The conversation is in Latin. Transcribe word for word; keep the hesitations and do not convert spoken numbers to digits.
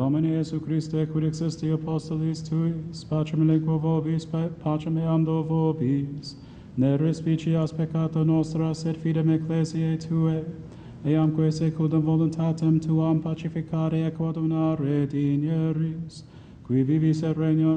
Domine Iesu Christe, quid existi apostolis tuis, pacem elenquo vobis, pacem eamdo vobis, ne respicias peccato nostra, sed fidem ecclesiae Tue, eamque secundum voluntatem Tuam pacificare et coordinare digneris, qui vivis et regnas